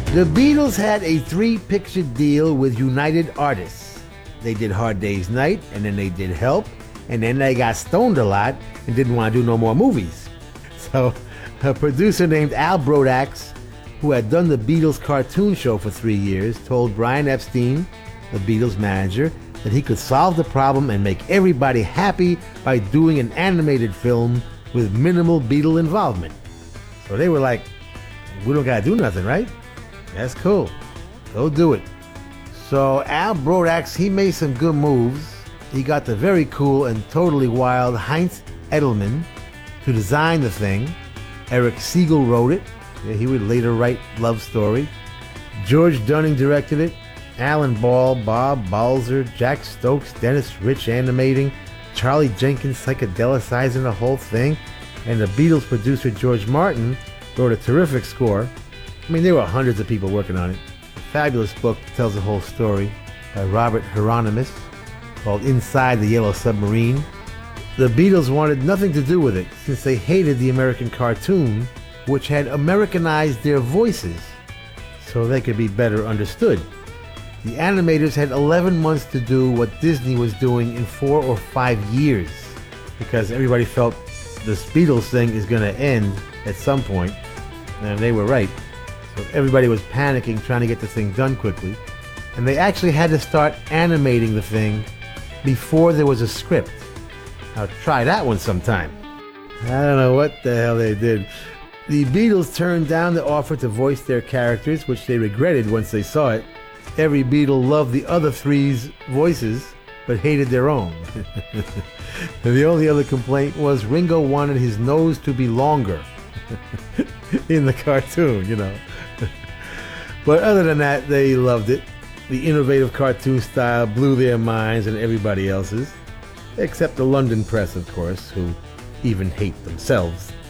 The Beatles had a 3-picture deal with United Artists. They did Hard Day's Night, and then they did Help, and then they got stoned a lot and didn't want to do no more movies. So a producer named Al Brodax, who had done the Beatles cartoon show for 3 years, told Brian Epstein, the Beatles manager, that he could solve the problem and make everybody happy by doing an animated film with minimal Beatle involvement. So they were like, we don't gotta do nothing, right? That's cool. Go do it. So Al Brodax, he made some good moves. He got the very cool and totally wild Heinz Edelman to design the thing. Eric Siegel wrote it. He would later write Love Story. George Dunning directed it. Alan Ball, Bob Balzer, Jack Stokes, Dennis Rich animating, Charlie Jenkins psychedelicizing the whole thing, and the Beatles producer George Martin wrote a terrific score. I mean, there were hundreds of people working on it. A fabulous book tells the whole story by Robert Hieronymus called Inside the Yellow Submarine. The Beatles wanted nothing to do with it since they hated the American cartoon, which had Americanized their voices so they could be better understood. The animators had 11 months to do what Disney was doing in 4 or 5 years because everybody felt this Beatles thing is going to end at some point, and they were right. So everybody was panicking trying to get the thing done quickly, and they actually had to start animating the thing before there was a script. Now try that one sometime. I don't know what the hell they did. The Beatles turned down the offer to voice their characters, which they regretted once they saw it. Every Beatle loved the other three's voices, but hated their own. The only other complaint was Ringo wanted his nose to be longer in the cartoon, you know. But other than that, they loved it. The innovative cartoon style blew their minds and everybody else's, except the London press, of course, who even hate themselves.